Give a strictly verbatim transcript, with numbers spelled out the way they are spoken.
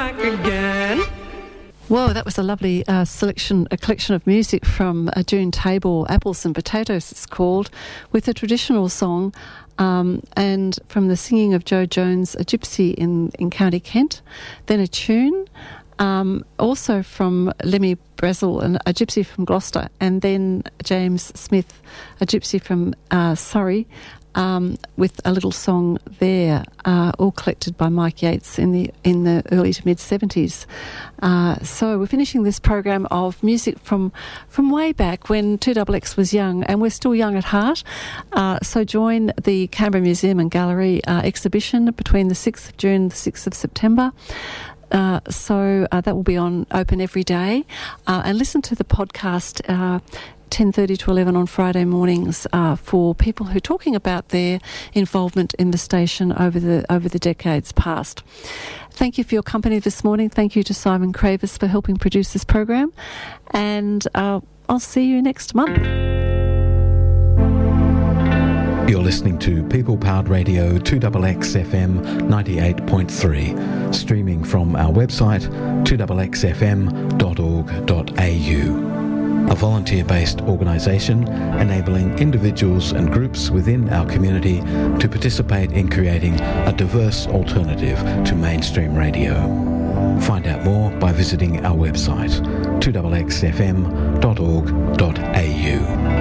back again. Whoa, that was a lovely uh, selection, a collection of music from uh, June Tabor, Apples and Potatoes it's called, with a traditional song, um, and from the singing of Joe Jones, A Gypsy in, in County Kent, then a tune, um, also from Lemmy Brazel, and A Gypsy from Gloucester, and then James Smith, A Gypsy from uh, Surrey, Um, with a little song there, uh, all collected by Mike Yates in the in the early to mid seventies. Uh, so we're finishing this program of music from from way back when two X X was young, and we're still young at heart. Uh, so join the Canberra Museum and Gallery uh, exhibition between the sixth of June and the sixth of September. Uh, so uh, that will be on open every day, uh, and listen to the podcast Uh, ten thirty to eleven on Friday mornings uh, for people who are talking about their involvement in the station over the over the decades past. Thank you for your company this morning. Thank you to Simon Cravis for helping produce this program, and uh, I'll see you next month. You're listening to People Powered Radio two X X F M ninety-eight point three, streaming from our website two x x f m dot org dot a u. A volunteer-based organisation enabling individuals and groups within our community to participate in creating a diverse alternative to mainstream radio. Find out more by visiting our website two x x f m dot org dot a u.